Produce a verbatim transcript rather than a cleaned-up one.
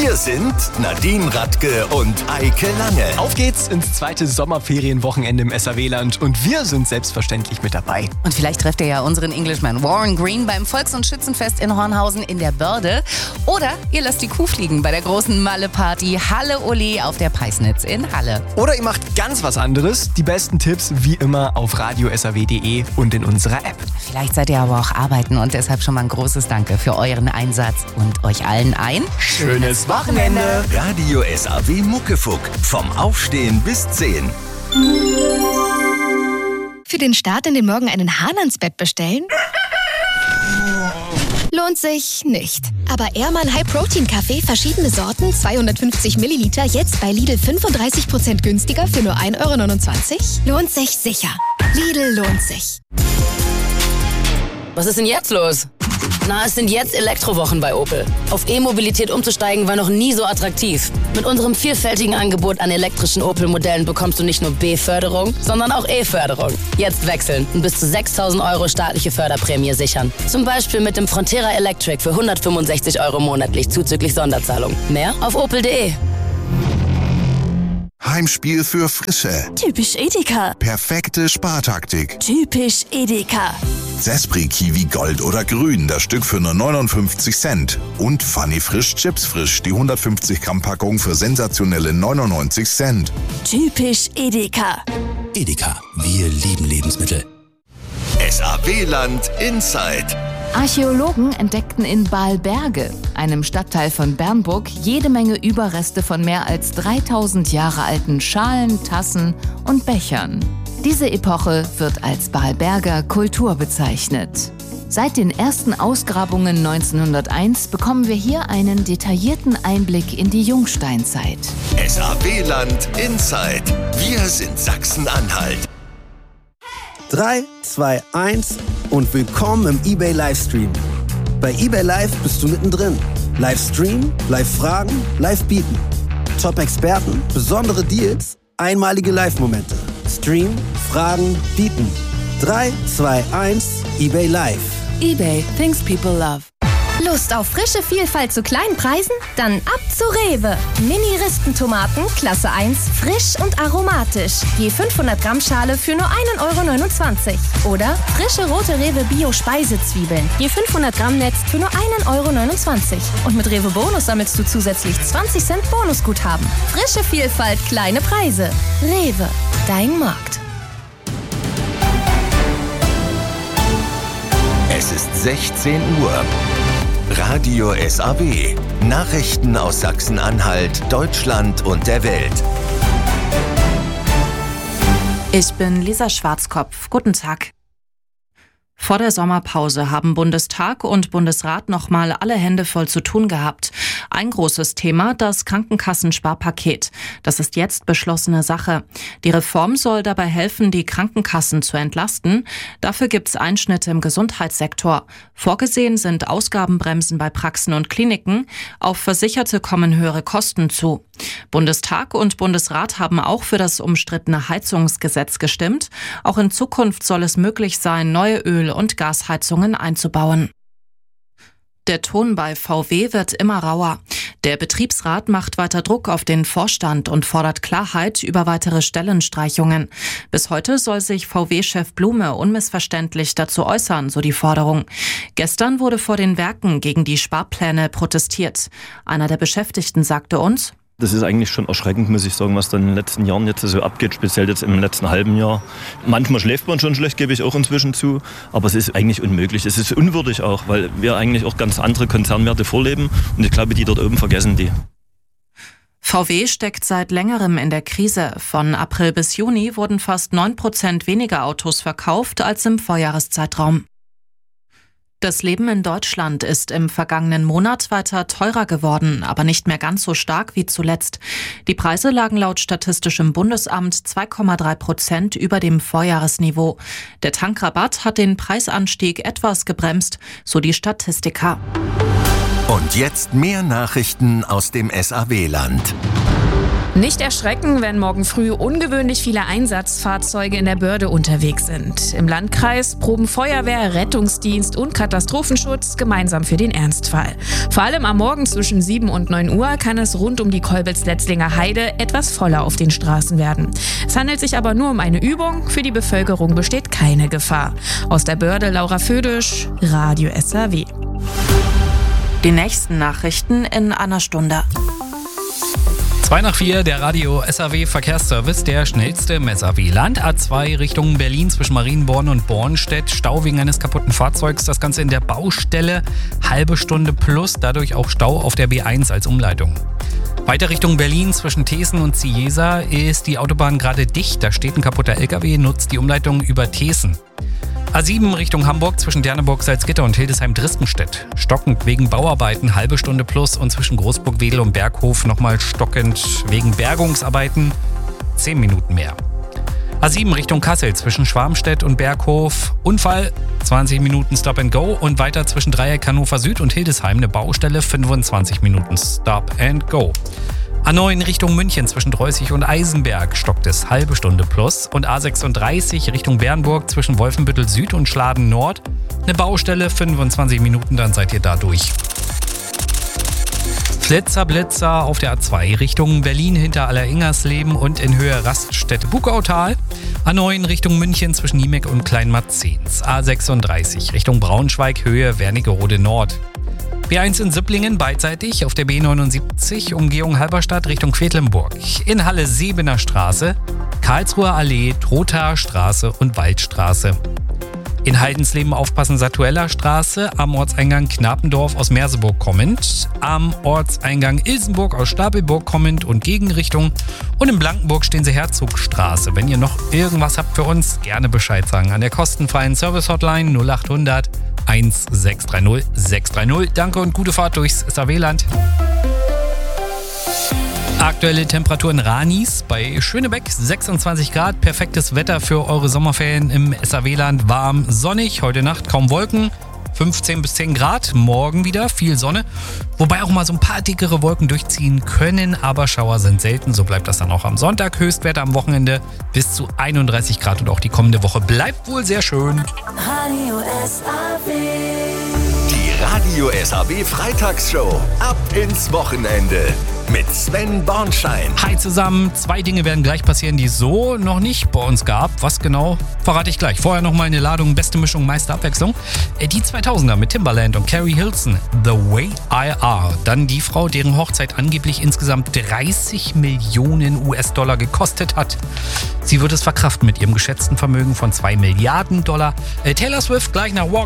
Wir sind Nadine Radke und Eike Lange. Auf geht's ins zweite Sommerferienwochenende im S A W-Land und wir sind selbstverständlich mit dabei. Und vielleicht trefft ihr ja unseren Englishman Warren Green beim Volks- und Schützenfest in Hornhausen in der Börde. Oder ihr lasst die Kuh fliegen bei der großen Malle-Party Halle Ole auf der Peisnitz in Halle. Oder ihr macht ganz was anderes. Die besten Tipps wie immer auf radio s a w punkt d e und in unserer App. Vielleicht seid ihr aber auch arbeiten und deshalb schon mal ein großes Danke für euren Einsatz und euch allen ein schönes Wochenende. Radio S A W Muckefuck. Vom Aufstehen bis zehn. Für den Start in den Morgen einen Hahn ans Bett bestellen? Lohnt sich nicht. Aber Ehrmann High Protein Kaffee, verschiedene Sorten, zweihundertfünfzig Milliliter, jetzt bei Lidl fünfunddreißig Prozent günstiger für nur ein Euro neunundzwanzig? Lohnt sich sicher. Lidl lohnt sich. Was ist denn jetzt los? Na, es sind jetzt Elektrowochen bei Opel. Auf E-Mobilität umzusteigen war noch nie so attraktiv. Mit unserem vielfältigen Angebot an elektrischen Opel-Modellen bekommst du nicht nur B-Förderung, sondern auch E-Förderung. Jetzt wechseln und bis zu sechstausend Euro staatliche Förderprämie sichern. Zum Beispiel mit dem Frontera Electric für hundertfünfundsechzig Euro monatlich zuzüglich Sonderzahlung. Mehr auf opel punkt de. Heimspiel für Frische. Typisch Edeka. Perfekte Spartaktik. Typisch Edeka. Zespri Kiwi Gold oder Grün, das Stück für nur neunundfünfzig Cent. Und Funny Frisch Chips Frisch, die hundertfünfzig Gramm Packung für sensationelle neunundneunzig Cent. Typisch Edeka. Edeka, wir lieben Lebensmittel. S A W-Land Inside. Archäologen entdeckten in Balberge, einem Stadtteil von Bernburg, jede Menge Überreste von mehr als dreitausend Jahre alten Schalen, Tassen und Bechern. Diese Epoche wird als Balberger Kultur bezeichnet. Seit den ersten Ausgrabungen neunzehnhunderteins bekommen wir hier einen detaillierten Einblick in die Jungsteinzeit. S A W-Land Inside. Wir sind Sachsen-Anhalt. drei, zwei, eins und willkommen im eBay Livestream. Bei eBay Live bist du mittendrin. Livestream, Live-Fragen, Live-Bieten. Top-Experten, besondere Deals, einmalige Live-Momente. Stream, Fragen, Bieten. drei, zwei, eins, eBay Live. eBay, things people love. Lust auf frische Vielfalt zu kleinen Preisen? Dann ab zu Rewe. Mini-Ristentomaten, Klasse eins, frisch und aromatisch. Je fünfhundert Gramm Schale für nur ein Euro neunundzwanzig. Oder frische rote Rewe Bio-Speisezwiebeln. Je fünfhundert Gramm Netz für nur ein Euro neunundzwanzig. Und mit Rewe Bonus sammelst du zusätzlich zwanzig Cent Bonusguthaben. Frische Vielfalt, kleine Preise. Rewe, dein Markt. Es ist sechzehn Uhr. Radio S A W. Nachrichten aus Sachsen-Anhalt, Deutschland und der Welt. Ich bin Lisa Schwarzkopf. Guten Tag. Vor der Sommerpause haben Bundestag und Bundesrat nochmal alle Hände voll zu tun gehabt. Ein großes Thema, das Krankenkassensparpaket. Das ist jetzt beschlossene Sache. Die Reform soll dabei helfen, die Krankenkassen zu entlasten. Dafür gibt's Einschnitte im Gesundheitssektor. Vorgesehen sind Ausgabenbremsen bei Praxen und Kliniken. Auf Versicherte kommen höhere Kosten zu. Bundestag und Bundesrat haben auch für das umstrittene Heizungsgesetz gestimmt. Auch in Zukunft soll es möglich sein, neue Öl- und Gasheizungen einzubauen. Der Ton bei V W wird immer rauer. Der Betriebsrat macht weiter Druck auf den Vorstand und fordert Klarheit über weitere Stellenstreichungen. Bis heute soll sich V W-Chef Blume unmissverständlich dazu äußern, so die Forderung. Gestern wurde vor den Werken gegen die Sparpläne protestiert. Einer der Beschäftigten sagte uns: Das ist eigentlich schon erschreckend, muss ich sagen, was dann in den letzten Jahren jetzt so abgeht, speziell jetzt im letzten halben Jahr. Manchmal schläft man schon schlecht, gebe ich auch inzwischen zu, aber es ist eigentlich unmöglich. Es ist unwürdig auch, weil wir eigentlich auch ganz andere Konzernwerte vorleben und ich glaube, die dort oben vergessen die. V W steckt seit längerem in der Krise. Von April bis Juni wurden fast neun Prozent weniger Autos verkauft als im Vorjahreszeitraum. Das Leben in Deutschland ist im vergangenen Monat weiter teurer geworden, aber nicht mehr ganz so stark wie zuletzt. Die Preise lagen laut Statistischem Bundesamt zwei Komma drei Prozent über dem Vorjahresniveau. Der Tankrabatt hat den Preisanstieg etwas gebremst, so die Statistiker. Und jetzt mehr Nachrichten aus dem S A W-Land. Nicht erschrecken, wenn morgen früh ungewöhnlich viele Einsatzfahrzeuge in der Börde unterwegs sind. Im Landkreis proben Feuerwehr, Rettungsdienst und Katastrophenschutz gemeinsam für den Ernstfall. Vor allem am Morgen zwischen sieben und neun Uhr kann es rund um die Kolbitz-Letzlinger Heide etwas voller auf den Straßen werden. Es handelt sich aber nur um eine Übung. Für die Bevölkerung besteht keine Gefahr. Aus der Börde Laura Födisch, Radio S A W. Die nächsten Nachrichten in einer Stunde. zwei nach vier, der Radio S A W Verkehrsservice, der schnellste im S A W-Land. A zwei Richtung Berlin zwischen Marienborn und Bornstedt. Stau wegen eines kaputten Fahrzeugs. Das Ganze in der Baustelle. Halbe Stunde plus, dadurch auch Stau auf der B eins als Umleitung. Weiter Richtung Berlin zwischen Thesen und Ciesa ist die Autobahn gerade dicht. Da steht ein kaputter L K W, nutzt die Umleitung über Thesen. A sieben Richtung Hamburg zwischen Derneburg, Salzgitter und Hildesheim-Dristenstedt. Stockend wegen Bauarbeiten, halbe Stunde plus, und zwischen Großburg-Wedel und Berghof nochmal stockend wegen Bergungsarbeiten, zehn Minuten mehr. A sieben Richtung Kassel zwischen Schwarmstedt und Berghof, Unfall, zwanzig Minuten Stop and Go, und weiter zwischen Dreieck Hannover Süd und Hildesheim eine Baustelle, fünfundzwanzig Minuten Stop and Go. A neun Richtung München zwischen Dreußig und Eisenberg stockt es, halbe Stunde plus, und A sechsunddreißig Richtung Bernburg zwischen Wolfenbüttel Süd und Schladen Nord eine Baustelle, fünfundzwanzig Minuten, dann seid ihr da durch. Flitzer Blitzer auf der A zwei Richtung Berlin hinter Alleringersleben und in Höhe Raststätte-Bukautal. A neun Richtung München zwischen Niemeck und Kleinmarzens. A sechsunddreißig Richtung Braunschweig Höhe Wernigerode Nord. B eins in Sipplingen beidseitig auf der B neunundsiebzig, Umgehung Halberstadt Richtung Quedlinburg. In Halle Sebener Straße, Karlsruher Allee, Trothaer Straße und Waldstraße. In Heidensleben aufpassen, Satueller Straße, am Ortseingang Knapendorf aus Merseburg kommend, am Ortseingang Ilsenburg aus Stapelburg kommend und Gegenrichtung, und in Blankenburg stehen sie Herzogstraße. Wenn ihr noch irgendwas habt für uns, gerne Bescheid sagen an der kostenfreien Service-Hotline null achthundert sechs drei null sechs drei null. Danke und gute Fahrt durchs S A W-Land. Aktuelle Temperatur in Ranis bei Schönebeck, sechsundzwanzig Grad. Perfektes Wetter für eure Sommerferien im S A W-Land. Warm, sonnig, heute Nacht kaum Wolken. fünfzehn bis zehn Grad, morgen wieder viel Sonne. Wobei auch mal so ein paar dickere Wolken durchziehen können, aber Schauer sind selten. So bleibt das dann auch am Sonntag. Höchstwerte am Wochenende bis zu einunddreißig Grad, und auch die kommende Woche bleibt wohl sehr schön. Radio S A W. Die Radio S A W Freitagsshow. Ab ins Wochenende. Mit Sven Bornschein. Hi zusammen, zwei Dinge werden gleich passieren, die es so noch nicht bei uns gab. Was genau, verrate ich gleich. Vorher noch mal eine Ladung beste Mischung, meiste Abwechslung. Die zweitausender mit Timbaland und Carrie Hilson, The Way I Are. Dann die Frau, deren Hochzeit angeblich insgesamt dreißig Millionen U S-Dollar gekostet hat. Sie wird es verkraften mit ihrem geschätzten Vermögen von zwei Milliarden Dollar. Taylor Swift gleich nach Walk